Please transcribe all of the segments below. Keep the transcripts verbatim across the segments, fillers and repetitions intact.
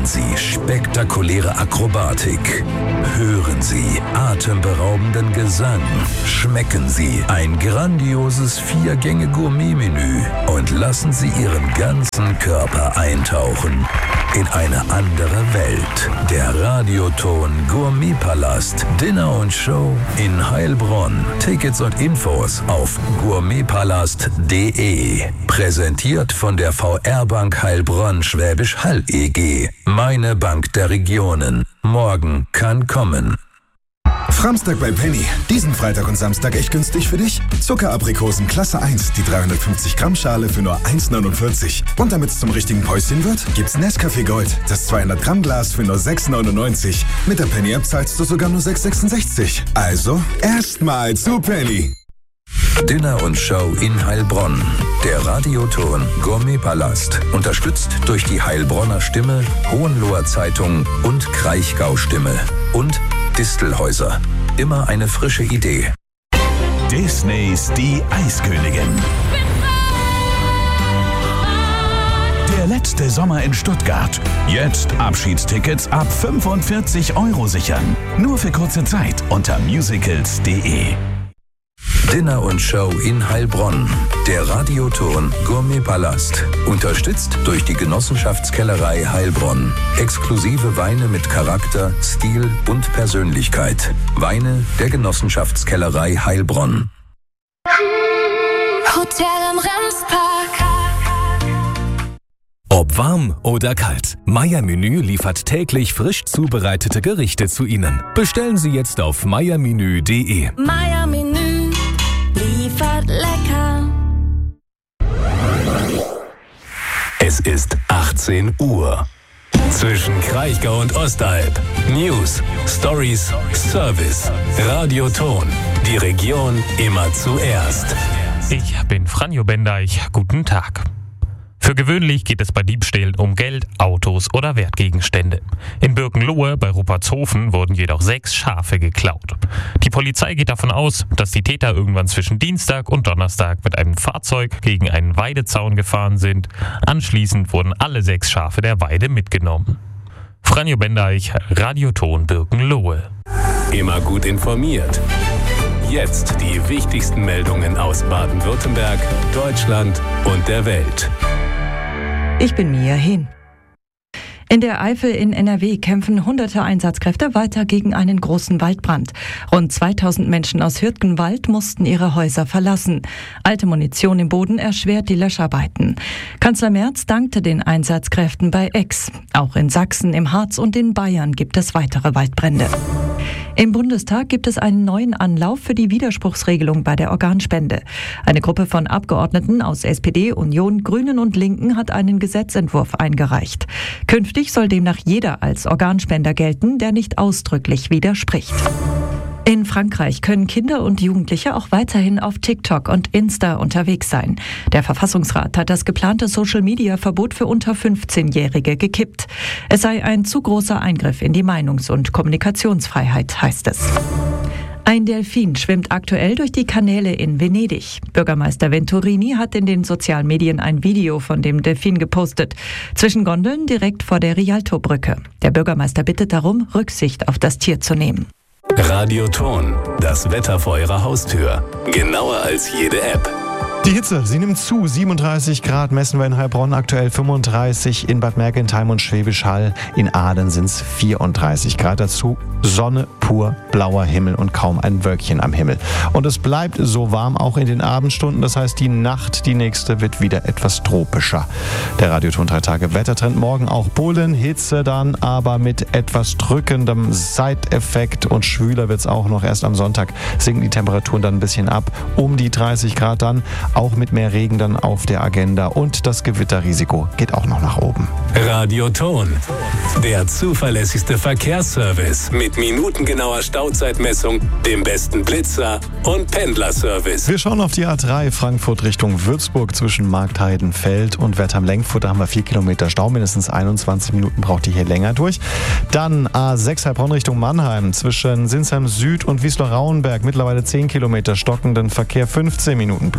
Sehen Sie spektakuläre Akrobatik. Hören Sie atemberaubenden Gesang. Schmecken Sie ein grandioses Vier-Gänge-Gourmet-Menü und lassen Sie Ihren ganzen Körper eintauchen in eine andere Welt. Der Radioton Gourmetpalast Dinner und Show in Heilbronn. Tickets und Infos auf gourmetpalast punkt de. Präsentiert von der V R-Bank Heilbronn Schwäbisch Hall E G. Meine Bank der Regionen. Morgen kann kommen. Framstag bei Penny. Diesen Freitag und Samstag echt günstig für dich? Zuckeraprikosen Klasse eins, die dreihundertfünfzig Gramm Schale für nur eins neunundvierzig. Und damit es zum richtigen Päuschen wird, gibt's Nescafé Gold, das zweihundert Gramm Glas für nur sechs neunundneunzig. Mit der Penny App zahlst du sogar nur sechs sechsundsechzig. Also, erstmal zu Penny. Dinner und Show in Heilbronn. Der Radioton Gourmetpalast. Unterstützt durch die Heilbronner Stimme, Hohenloher Zeitung und Kraichgau Stimme. Und Distelhäuser. Immer eine frische Idee. Disneys Die Eiskönigin. Der letzte Sommer in Stuttgart. Jetzt Abschiedstickets ab fünfundvierzig Euro sichern. Nur für kurze Zeit unter musicals punkt de. Dinner und Show in Heilbronn. Der Radioton Gourmetpalast. Unterstützt durch die Genossenschaftskellerei Heilbronn. Exklusive Weine mit Charakter, Stil und Persönlichkeit. Weine der Genossenschaftskellerei Heilbronn. Hotel am Remspark. Ob warm oder kalt, Meier Menü liefert täglich frisch zubereitete Gerichte zu Ihnen. Bestellen Sie jetzt auf meier menü punkt de. Meier Menü liefert lecker. Es ist achtzehn Uhr. Zwischen Kraichgau und Ostalb. News, Stories, Service. Radioton. Die Region immer zuerst. Ich bin Franjo Bendeich. Guten Tag. Für gewöhnlich geht es bei Diebstählen um Geld, Autos oder Wertgegenstände. In Birkenlohe bei Ruppertshofen wurden jedoch sechs Schafe geklaut. Die Polizei geht davon aus, dass die Täter irgendwann zwischen Dienstag und Donnerstag mit einem Fahrzeug gegen einen Weidezaun gefahren sind. Anschließend wurden alle sechs Schafe der Weide mitgenommen. Franjo Bendeich, Radioton Birkenlohe. Immer gut informiert. Jetzt die wichtigsten Meldungen aus Baden-Württemberg, Deutschland und der Welt. Ich bin Mia Hehn. In der Eifel in N R W kämpfen hunderte Einsatzkräfte weiter gegen einen großen Waldbrand. Rund zweitausend Menschen aus Hürtgenwald mussten ihre Häuser verlassen. Alte Munition im Boden erschwert die Löscharbeiten. Kanzler Merz dankte den Einsatzkräften bei Aix. Auch in Sachsen, im Harz und in Bayern gibt es weitere Waldbrände. Im Bundestag gibt es einen neuen Anlauf für die Widerspruchsregelung bei der Organspende. Eine Gruppe von Abgeordneten aus S P D, Union, Grünen und Linken hat einen Gesetzentwurf eingereicht. Künftig soll demnach jeder als Organspender gelten, der nicht ausdrücklich widerspricht. In Frankreich können Kinder und Jugendliche auch weiterhin auf TikTok und Insta unterwegs sein. Der Verfassungsrat hat das geplante Social-Media-Verbot für unter fünfzehnjährige gekippt. Es sei ein zu großer Eingriff in die Meinungs- und Kommunikationsfreiheit, heißt es. Ein Delfin schwimmt aktuell durch die Kanäle in Venedig. Bürgermeister Venturini hat in den sozialen Medien ein Video von dem Delfin gepostet. Zwischen Gondeln direkt vor der Rialto-Brücke. Der Bürgermeister bittet darum, Rücksicht auf das Tier zu nehmen. Radioton, das Wetter vor Ihrer Haustür. Genauer als jede App. Die Hitze, sie nimmt zu. siebenunddreißig Grad messen wir in Heilbronn, aktuell fünfunddreißig in Bad Mergentheim und Schwäbisch Hall. In Aden sind es vierunddreißig Grad. Dazu Sonne, pur blauer Himmel und kaum ein Wölkchen am Himmel. Und es bleibt so warm auch in den Abendstunden. Das heißt, die Nacht, die nächste, wird wieder etwas tropischer. Der Radioton drei Tage Wettertrend. Morgen auch Bullen, Hitze dann, aber mit etwas drückendem Seiteffekt. Und schwüler wird es auch noch. Erst am Sonntag sinken die Temperaturen dann ein bisschen ab. Um die dreißig Grad dann. Auch mit mehr Regen dann auf der Agenda und das Gewitterrisiko geht auch noch nach oben. Radioton, der zuverlässigste Verkehrsservice mit minutengenauer Stauzeitmessung, dem besten Blitzer und Pendlerservice. Wir schauen auf die A drei Frankfurt Richtung Würzburg zwischen Marktheidenfeld und Wertheim-Lenkfurt. Da haben wir vier Kilometer Stau, mindestens einundzwanzig Minuten braucht ihr hier länger durch. Dann A sechs Heilbronn Richtung Mannheim zwischen Sinsheim Süd und Wiesloch-Rauenberg. Mittlerweile zehn Kilometer stockenden Verkehr, fünfzehn Minuten plus.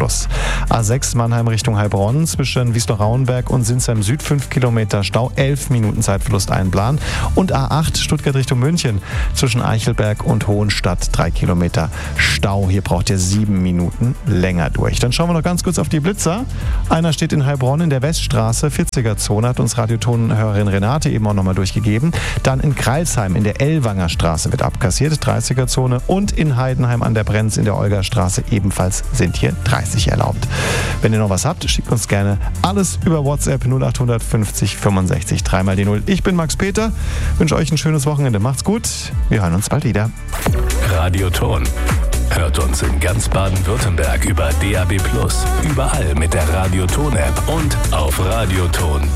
A sechs Mannheim Richtung Heilbronn zwischen Wiesloch-Rauenberg und Sinsheim Süd fünf Kilometer Stau, elf Minuten Zeitverlust einplanen. Und A acht Stuttgart Richtung München zwischen Eichelberg und Hohenstadt drei Kilometer Stau. Hier braucht ihr sieben Minuten länger durch. Dann schauen wir noch ganz kurz auf die Blitzer. Einer steht in Heilbronn in der Weststraße, vierziger Zone, hat uns Radiotonhörerin Renate eben auch nochmal durchgegeben. Dann in Kreilsheim in der Ellwanger Straße wird abkassiert, dreißiger Zone. Und in Heidenheim an der Brenz in der Olgastraße ebenfalls sind hier dreißig erlaubt. Wenn ihr noch was habt, schickt uns gerne alles über WhatsApp null acht fünfzig fünfundsechzig dreimal die null. Ich bin Max Peter, wünsche euch ein schönes Wochenende. Macht's gut, wir hören uns bald wieder. Radioton. Hört uns in ganz Baden-Württemberg über D A B plus, überall mit der Radioton-App und auf radioton